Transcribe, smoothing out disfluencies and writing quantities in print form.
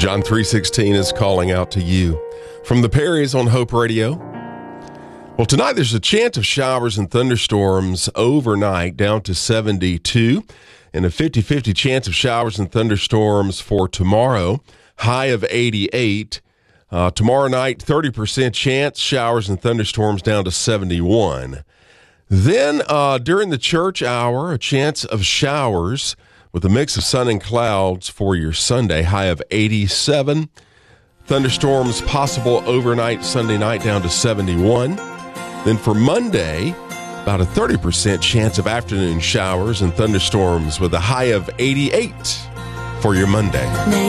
John 3:16 is calling out to you from the Perrys on Hope Radio. Well, tonight there's a chance of showers and thunderstorms overnight down to 72 and a 50-50 chance of showers and thunderstorms for tomorrow, high of 88. Tomorrow night, 30% chance, showers and thunderstorms down to 71. Then during the church hour, a chance of showers with a mix of sun and clouds for your Sunday, high of 87. Thunderstorms possible overnight Sunday night down to 71. Then for Monday, about a 30% chance of afternoon showers and thunderstorms with a high of 88 for your Monday.